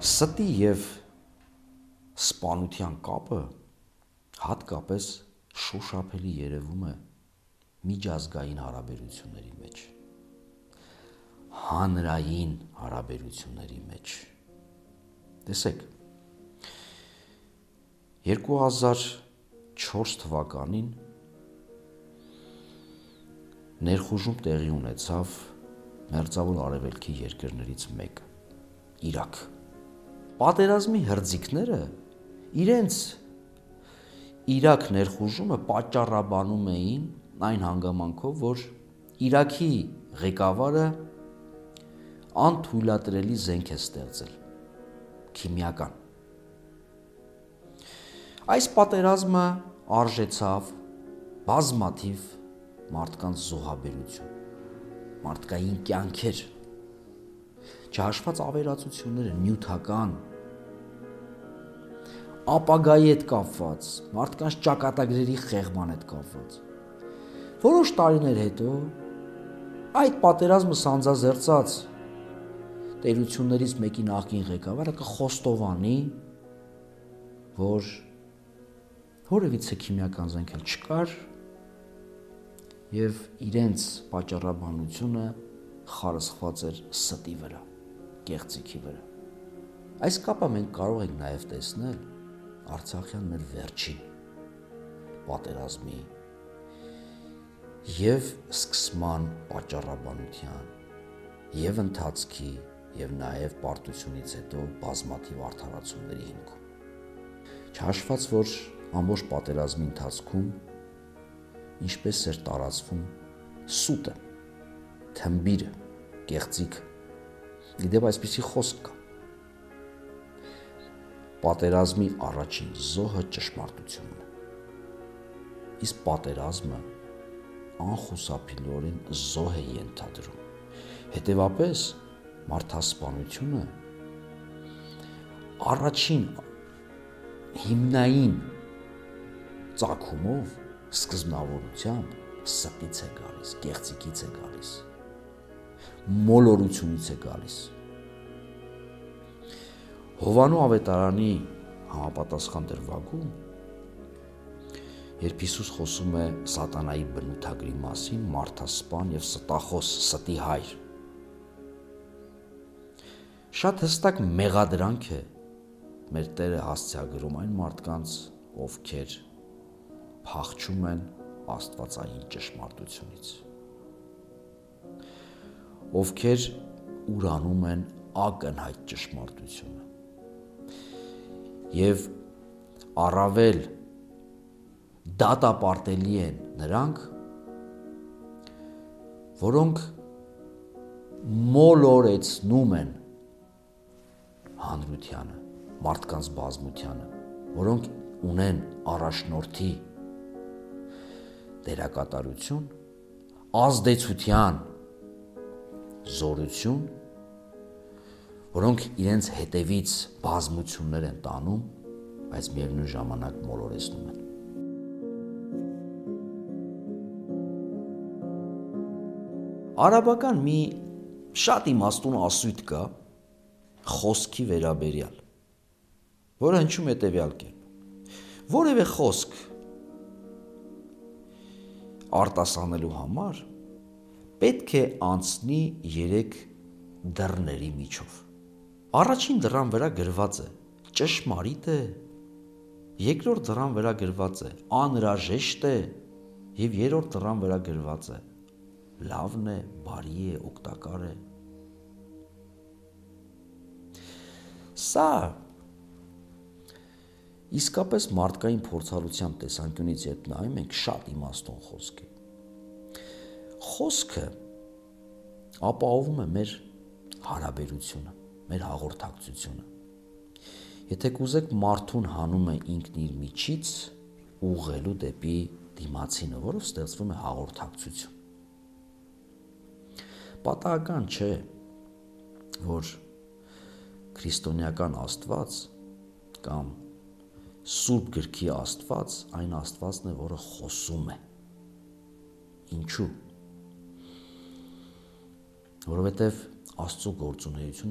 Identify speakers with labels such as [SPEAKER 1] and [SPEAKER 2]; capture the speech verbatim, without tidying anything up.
[SPEAKER 1] Ստի և սպանության կապը հատկապես շոշափելի երևում է միջազգային հարաբերությունների մեջ, հանրային հարաբերությունների մեջ։ Տեսեք, երկու հազար չորս թվականին ներխուժում տեղի ունեցավ Մերձավոր Արևելքի երկրներից մեկը՝ Իրաք։ Պատերազմի հրձիկները իրենց Իրաք ներխուժումը պատճառաբանում էին այն հանգամանքով, որ Իրաքի ղեկավարը անթույլատրելի զենք է ստեղծել, քիմիական։ Այս պատերազմը արժեցավ բազմաթիվ մարդկանց զոհաբերություն, մարդկային կյանքեր, չհաշված ավերածությունները, նյութական, ապագայի հետ կապված, մարդկանց ճակատագրերի խեղման հետ կապված։ Որոշ տարիներ հետո այդ պատերազմը սանձազերծած տերություններից մեկի նախկին ղեկավարը կխոստովանի, որ որևիցե քիմիական զենք էլ չկար և իրենց պատճառաբանությունը խարսխված էր ստի վրա, կեղծիքի վրա։ Այս կապը մենք կարող ենք նաև տեսնել Արցախյան մեր վերջին պատերազմի և սկսման պատճառաբանության, և ընթացքի, և նաև պարտությունից հետո բազմաթիվ արդարացումների հիմքում։ Չհաշված, որ ամբողջ պատերազմի ընթացքում ինչպես էր տարածվում սուտը, թմբիրը, կեղծիքը։ Իդեպ այսպիսի խոսք կա. պատերազմի առաջին զոհը ճշմարտությունն է, իսկ պատերազմը անխուսափելիորեն զոհ է ենթադրում։ Հետևաբար մարդասպանությունը առաջին հիմնային ծագումով, սկզբնավորությամբ ստից է գալիս, կեղծիկից է գալիս, մոլորությունից է գալիս։ Հովանու ավետարանի համապատասխան դրվագում, երբ Հիսուս խոսում է սատանայի բնութագրի մասին, մարդասպան և ստախոս, ստի հայր, շատ հստակ մեղադրանք է մեր Տերը հասցեագրում այն մարդկանց, ովքեր փախչում են աստվածային ճշմարտությունից, ովքեր ուրանում են ակնհայտ ճշմարտությունը և առավել դատապարտելի են նրանք, որոնք մոլորեցնում են հանրությանը, մարդկանց բազմությանը, որոնք ունեն առաջնորդի դերակատարություն, ազդեցության զորություն, որոնք իրենց հետևից բազմություններ են տանում, բայց միևնույն ժամանակ մոլորեցնում են։ Արաբական մի շատ իմաստուն ասույթ կա խոսքի վերաբերյալ, որը հնչում է հետևյալ կերպ. որևէ խոսք արտասանելու համար պետք է անցնի երեք դռների միջով։ Առաջին դռան վրա գրված է ճշմարիտ է, երկրորդ դռան վրա գրված է անհրաժեշտ է և երրորդ դռան վրա գրված է լավն է, բարի է, օգտակար է։ Սա իսկապես մարդկային փորձառության տեսանկյունից երբ նայում ենք, շատ իմաստուն խոսք է։ Խոսքը ապահովում է մեր հարաբերությունը, մեր հաղորդակցությունը։ Եթե կուզեք, մարդուն հանում է ինքն իր միջից ուղղելու դեպի դիմացինը, որով ստեղծվում է հաղորդակցություն։ Պատահական չէ, որ քրիստոնեական Աստված կամ Սուրբ գրքի Աստված այն Աստվածն է, որը խոսում է։ Ինչու՞։ Որովհետև Աստծո գործունեությունը